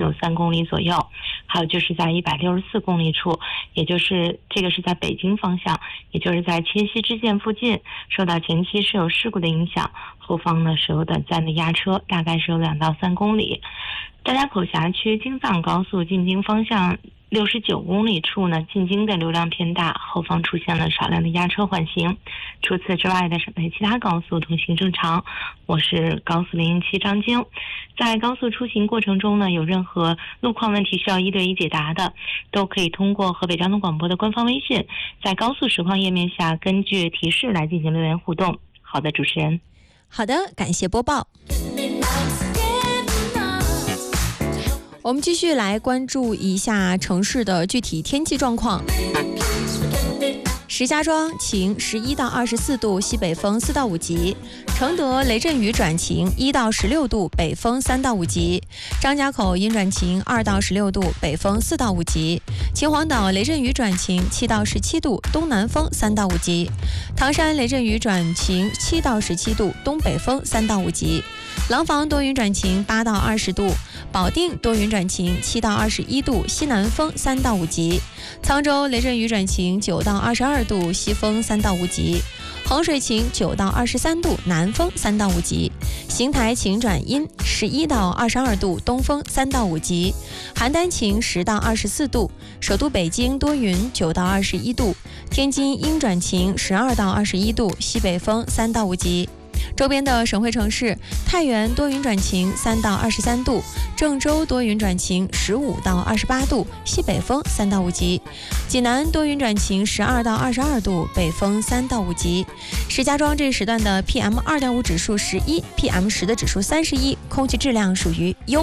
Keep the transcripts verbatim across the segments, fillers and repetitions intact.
有三公里左右。还有就是在一百六十四公里处，也就是这个是在北京方向，也就是在切西支线附近，受到前期是有事故的影响，后方呢是有短暂的压车，大概是有两到三公里。张家口辖区京藏高速进京方向六十九公里处呢，进京的流量偏大，后方出现了少量的压车缓行。除此之外的省内其他高速通行正常。我是高速零零七张晶。在高速出行过程中呢，有任何路况问题需要一对一解答的，都可以通过河北交通广播的官方微信，在高速实况页面下根据提示来进行留言互动。好的，主持人。 好的，感谢播报。我们继续来关注一下城市的具体天气状况。石家庄晴，十一到二十四度，西北风四到五级；承德雷阵雨转晴，一到十六度，北风三到五级；张家口阴转晴，二到十六度，北风四到五级；秦皇岛雷阵雨转晴，七到十七度，东南风三到五级；唐山雷阵雨转晴，七到十七度，东北风三到五级；廊坊多云转晴，八到二十度；保定多云转晴，七到二十一度，西南风三到五级；沧州雷阵雨转晴，九到二十二度，西风三到五级；衡水晴，九到二十三度，南风三到五级；邢台晴转阴，十一到二十二度，东风三到五级；邯郸晴，十到二十四度；首都北京多云，九到二十一度；天津阴转晴，十二到二十一度，西北风三到五级。周边的省会城市：太原多云转晴，三到二十三度；郑州多云转晴，十五到二十八度，西北风三到五级；济南多云转晴，十二到二十二度，北风三到五级。石家庄这时段的 P M 二点五 指数十一 ，P M 十 的指数三十一，空气质量属于优。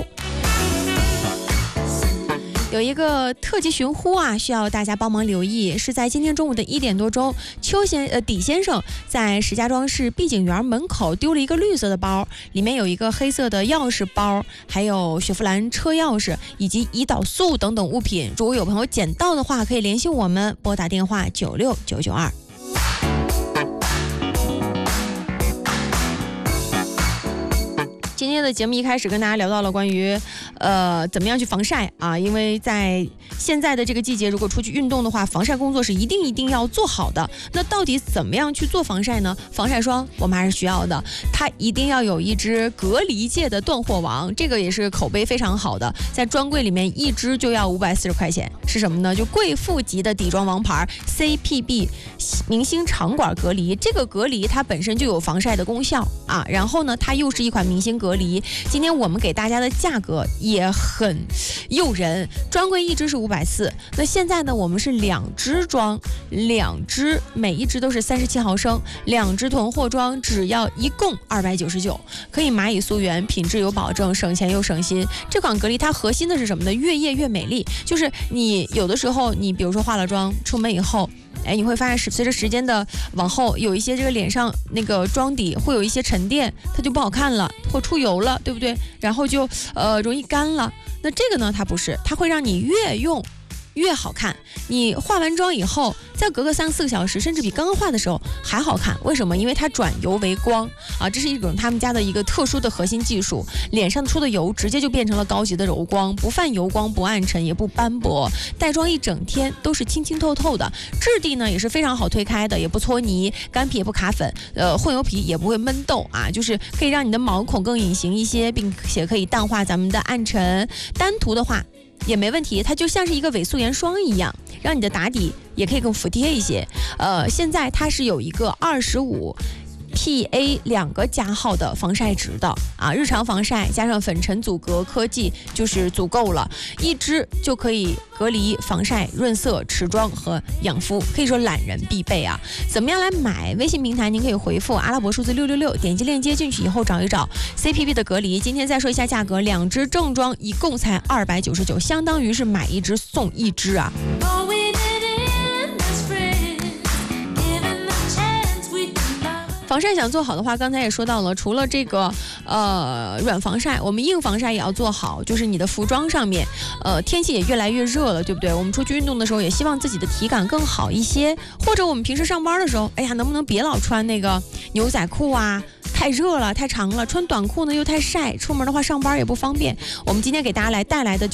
有一个特级寻呼啊，需要大家帮忙留意，是在今天中午的一点多钟，邱先呃底先生在石家庄市碧景园门口丢了一个绿色的包，里面有一个黑色的钥匙包，还有雪佛兰车钥匙以及胰岛素等等物品。如果有朋友捡到的话，可以联系我们，拨打电话九六九九二。今天的节目一开始跟大家聊到了关于呃怎么样去防晒啊，因为在现在的这个季节，如果出去运动的话，防晒工作是一定一定要做好的。那到底怎么样去做防晒呢？防晒霜我们还是需要的，它一定要有一支隔离界的断货王，这个也是口碑非常好的，在专柜里面一支就要五百四十块钱。是什么呢？就贵妇级的底妆王牌 C P B 明星长管隔离，这个隔离它本身就有防晒的功效啊，然后呢它又是一款明星隔离。今天我们给大家的价格也很诱人，专柜一支是五百四十，那现在呢我们是两支装，两支每一支都是三十七毫升，两支囤货装只要一共二百九十九，可以蚂蚁溯源，品质有保证，省钱又省心。这款隔离它核心的是什么呢？越夜越美丽，就是你有的时候你比如说化了妆出门以后，哎，你会发现随着时间的往后，有一些这个脸上那个妆底会有一些沉淀，它就不好看了，或出油了，对不对？然后就呃容易干了。那这个呢，它不是，它会让你越用越好看。你化完妆以后，再隔个三四个小时，甚至比刚刚化的时候还好看。为什么？因为它转油为光啊，这是一种他们家的一个特殊的核心技术。脸上出的油直接就变成了高级的柔光，不泛油光，不暗沉，也不斑驳，带妆一整天都是清清透透的。质地呢也是非常好推开的，也不搓泥，干皮也不卡粉，呃，混油皮也不会闷痘啊，就是可以让你的毛孔更隐形一些，并且可以淡化咱们的暗沉。单涂的话也没问题，它就像是一个伪素颜霜一样，让你的打底也可以更服帖一些。呃，现在它是有一个二十五 P A 两个加号的防晒值的啊，日常防晒加上粉尘阻隔科技就是足够了，一支就可以隔离、防晒、润色、持妆和养肤，可以说懒人必备啊。怎么样来买？微信平台您可以回复阿拉伯数字六六六，点击链接进去以后找一找 C P B 的隔离。今天再说一下价格，两支正装一共才二百九十九，相当于是买一支送一支啊。防晒想做好的话，刚才也说到了，除了这个呃软防晒，我们硬防晒也要做好，就是你的服装上面，呃天气也越来越热了，对不对？我们出去运动的时候，也希望自己的体感更好一些，或者我们平时上班的时候，哎呀，能不能别老穿那个牛仔裤啊？太热了，太长了，穿短裤呢又太晒，出门的话上班也不方便。我们今天给大家来带来的就